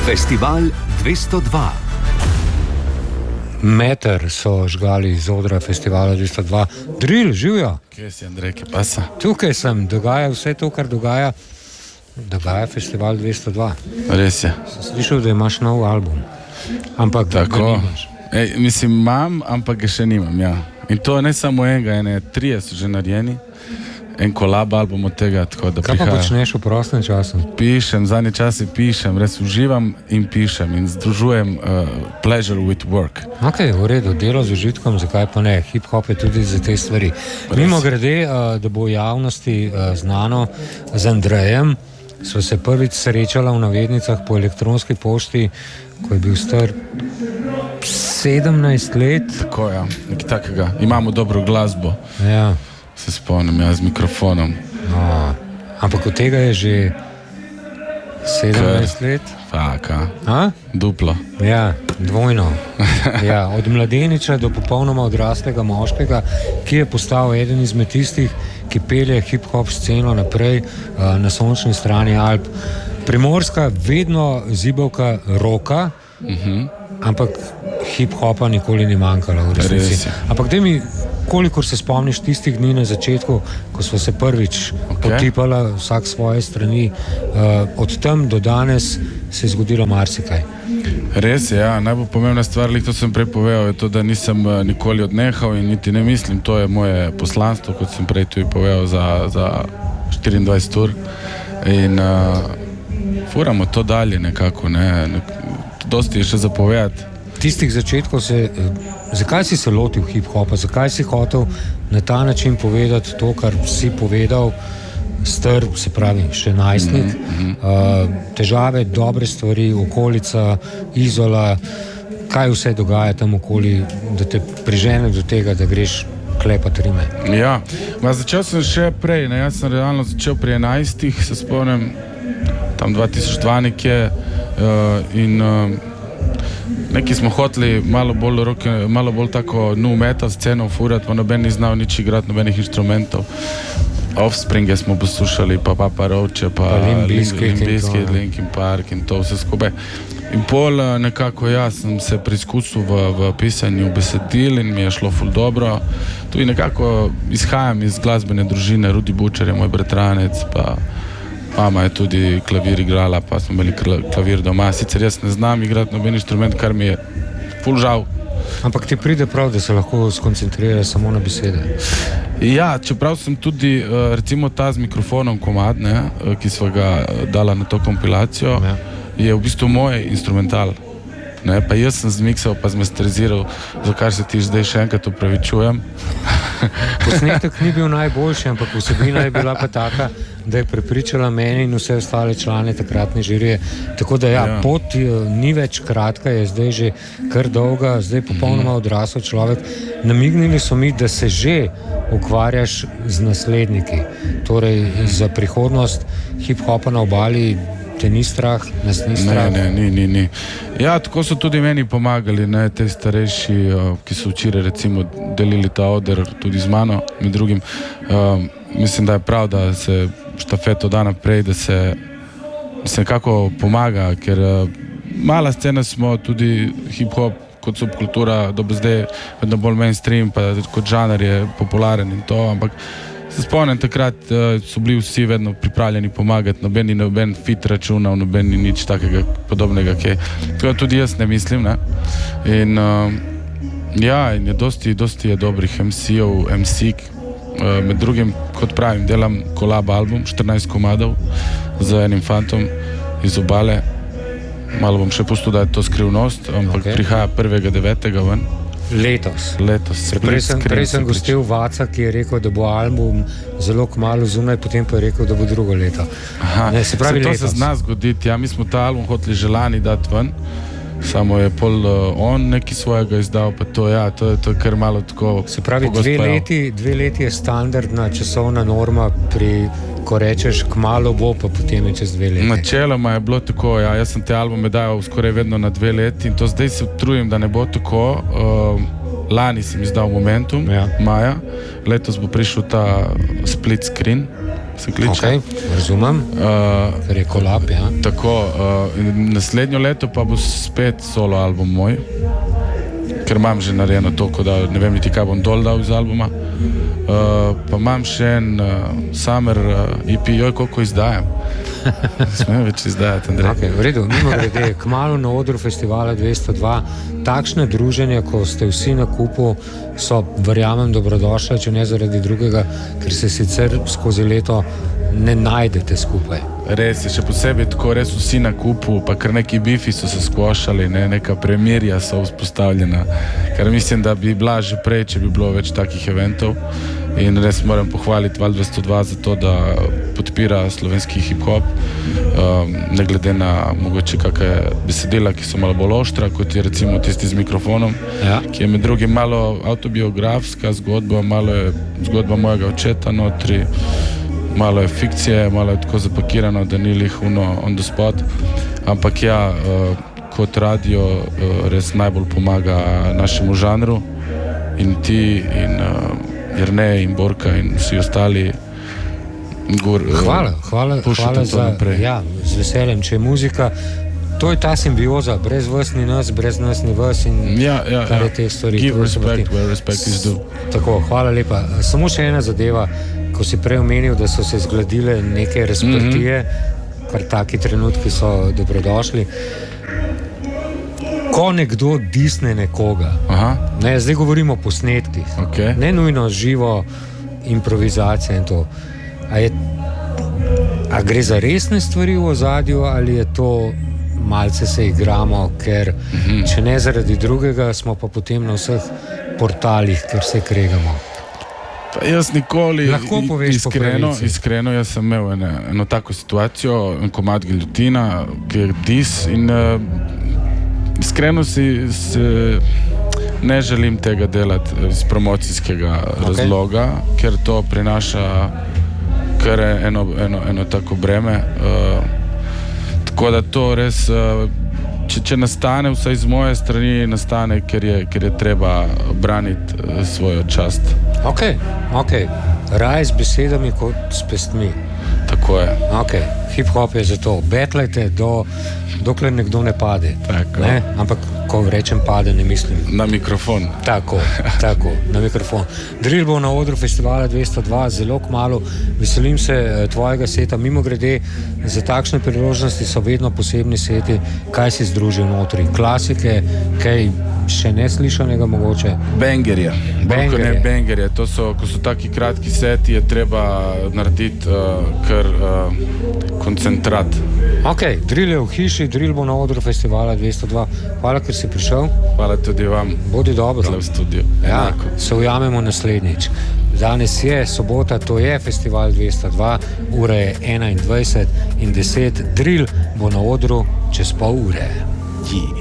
Festival 202. Meter so žgali iz odra festivala 202. Drill, živijo. Kje si, Andrej, kje pasa? Tukaj sem, dogaja vse to, kar dogaja festival 202. Res je. Sem slišal, da imaš nov album. Ampak tako. Nimaš. Mislim, imam, ampak ga še nimam, ja. In to ne samo enega, trije so že narejeni. En kolab album od tega, tako da prihaja. Kaj pa počneš v prostem času? Pišem, zadnje čase pišem, res uživam in pišem in združujem pleasure with work. Ok, v redu, delo z užitkom, zakaj pa ne? Hip-hop je tudi za te stvari. Mimo grede, da bo javnosti znano, z Andrejem so se prvič srečala v navednicah po elektronski pošti, ko je bil star 17 let. Tako, ja, nekaj takega. Imamo dobro glasbo. Ja. Se spomnim, z mikrofonom. No, ampak od tega je že 17 let. Faka. Duplo. Ja, dvojno. Ja, od mladeniča do popolnoma odraslega moškega, ki je postal eden izmed tistih, ki pelje hip-hop sceno naprej na sončni strani Alp. Primorska, vedno zibelka roka, ampak hip-hopa nikoli ni manjkalo v resnici. Ampak da mi, kolikor se spomniš tistih dni na začetku, ko smo se prvič potipala vsak svoje strani, od tam do danes se je zgodilo marsikaj. Res je, ja. Najbolj pomembna stvar, to sem prej povedal, je to, da nisem nikoli odnehal in niti ne mislim, to je moje poslanstvo, kot sem prej tudi povedal, za 24 ur. In furamo to dalje nekako, dosti je še zapovedati. Tistih začetkov zakaj si se lotil hip-hopa, zakaj si hotel na ta način povedati to, kar si povedal, star, se pravi, še najstnik, težave, dobre stvari, okolica, Izola, kaj vse dogaja tam okoli, da te prižene do tega, da greš klepat rime? Ja, začel sem še prej, jaz sem realno začel pri 11, se spomnim, tam 2002 nekje in neki smo hoteli malo bolj tako nu metal sceno furati, pa noben ni znal nič igrati, nobenih inštrumentov. Offspringe smo poslušali, pa Papa Roach, pa Limp Bizkit, Linkin Park in to vse skupaj. In pol nekako jaz sem se preizkusil v pisanju besedil in mi je šlo ful dobro. Tudi nekako izhajam iz glasbene družine, Rudi Bučar je moj bratranec, pa mama je tudi klavir igrala, pa smo imeli klavir doma. Sicer jaz ne znam igrati noben inštrument, kar mi je ful žal. Ampak ti pride prav, da se lahko skoncentrira samo na besede. Ja, čeprav sem tudi, recimo ta z mikrofonom komad, ki sva ga dala na to kompilacijo, je v bistvu moj instrumental. Pa jaz sem zmiksal, pa zmasteriziral, za kar se ti zdaj še enkrat opravičujem. Posnetek ni bil najboljši, ampak vsebina je bila pa taka, da je prepričala meni in vse ostale člane takratne žirije. Tako da pot ni več kratka, je zdaj že kar dolga, zdaj popolnoma odrasel človek. Namignili so mi, da se že ukvarjaš z nasledniki, torej za prihodnost hip-hopa na obali. Te ni strah, nas ni strah? Ne, ni. Ja, tako so tudi meni pomagali, te starejši, ki so včeraj recimo delili ta oder tudi z mano, med drugim. Mislim, da je prav, da se štafeto da naprej, da se nekako pomaga, ker mala scena smo, tudi hip-hop kot subkultura, dobro zdaj vedno bolj mainstream, pa kot žanr je popularen in to, ampak se spomnim, takrat so bili vsi vedno pripravljeni pomagati, noben fit računal, noben ni nič takega podobnega, tako tudi jaz ne mislim, In in je dosti je dobrih MC-ov, MC-k, med drugim, kot pravim, delam kolab album, 14 komadov z enim fantom iz Obale, malo bom še pustil, da je to skrivnost, ampak prihaja 1.9. ven. Letos. Prej sem gostil Vaca, ki je rekel, da bo album zelo kmalu zunaj, potem pa je rekel, da bo drugo leto. Se pravi, to se zna zgoditi. Ja, mi smo ta album hoteli že lani dati ven, samo je pol on nekaj svojega izdal, pa to je kar malo tako. Se pravi, 2 leti je standardna časovna norma ko rečeš, kmalu bo, pa potem je čez 2 leti. Načeloma je bilo tako, jaz sem te albume dajal skoraj vedno na 2 leti in to zdaj se utrujem, da ne bo tako. Lani sem izdal Momentum, maja, letos bo prišel ta split screen, se kliče. Okay, razumem, ker je kolab, ja. Tako, naslednjo leto pa bo spet solo album moj, ker imam že narejeno toliko, da ne vem niti kaj bom dol dal iz albuma. Pa imam še en Summer EP, koliko izdajam. Smem več izdajati, Andrej. Okay, v redu, mimo grede, kmalu na odru festivala 202, takšne druženja, ko ste vsi na kupu, so, verjamem, dobrodošle, če ne zaradi drugega, ker se sicer skozi leto ne najdete skupaj. Res je, še posebej tako, res vsi na kupu, pa kar neki bifi so se skvošali, neka premirja so vzpostavljena, ker mislim, da bi bila že prej, če bi bilo več takih eventov. In res moram pohvaliti Val 202 za to, da podpira slovenski hip-hop, ne glede na mogoče kakšne besedila, ki so malo bolj oštra, kot je recimo tisti z mikrofonom, ja. Ki je med drugim malo autobiografska zgodba, malo je zgodba mojega očeta notri, malo je fikcije, malo je tako zapakirano, da ni lih on the spot, ampak ja, kot radio res najbolj pomaga našemu žanru in ti in Jernej in Borka in vsi ostali. Hvala za, ja, z veseljem, če je muzika, to je ta simbioza, brez vas ni nas, brez nas ni vas in kar je teh stvari. Give respect where respect is due. Tako, hvala lepa. Samo še ena zadeva, ko si prej omenil, da so se zgladile neke razprtije, kar taki trenutki so dobrodošli. Ko nekdo disne nekoga, ne, zdaj govorimo o posnetkih, ne nujno živo improvizacija in to. A gre za resne stvari v ozadju ali je to malce se igramo, ker če ne zaradi drugega, smo pa potem na vseh portalih, ker se kregamo. Pa jaz nikoli, iskreno, jaz sem imel eno tako situacijo, en komad Giljotina, ki je dis in iskreno se ne želim tega delati iz promocijskega razloga, ker to prinaša kar eno tako breme. Tako da to res, če nastane, vsaj z moje strani nastane, ker je treba braniti svojo čast. Ok. Raj z besedami kot s pestmi. Tako je. Ok, hip-hop je zato. Betlajte dokler nekdo ne pade. Ne? Ampak, ko rečem pade, ne mislim. Na mikrofon. Tako, na mikrofon. Drill bo na odru festivala 202, zelo kmalu. Veselim se tvojega seta. Mimo grede, za takšne priložnosti so vedno posebni seti. Kaj si združil notri? Klasike, kaj še neslišanega mogoče? Bengerje. To so, ko so taki kratki seti, je treba narediti kar koncentrat. Ok, drill je v hiši, drill bo na odru festivala 202. Hvala, ker si prišel. Hvala tudi vam. Bodi dobro. V studiu. Ja, se ujamemo naslednjič. Danes je sobota, to je festival 202, ura je 21:10, drill bo na odru čez pol ure.